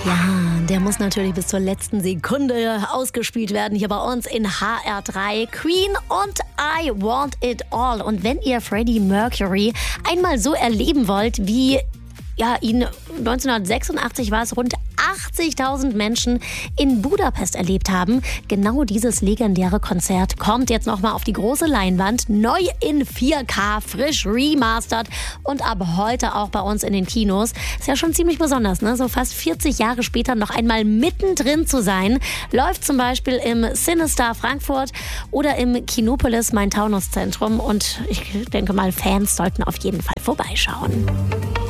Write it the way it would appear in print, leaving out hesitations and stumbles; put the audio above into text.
Ja, der muss natürlich bis zur letzten Sekunde ausgespielt werden hier bei uns in HR3. Queen und I Want It All. Und wenn ihr Freddie Mercury einmal so erleben wollt, wie ihn 1986 war es, rund 80.000 Menschen in Budapest erlebt haben. Genau dieses legendäre Konzert kommt jetzt nochmal auf die große Leinwand, neu in 4K, frisch remastered und ab heute auch bei uns in den Kinos. Ist ja schon ziemlich besonders, ne? So fast 40 Jahre später noch einmal mittendrin zu sein. Läuft zum Beispiel im CineStar Frankfurt oder im Kinopolis Main-Taunus-Zentrum und ich denke mal, Fans sollten auf jeden Fall vorbeischauen.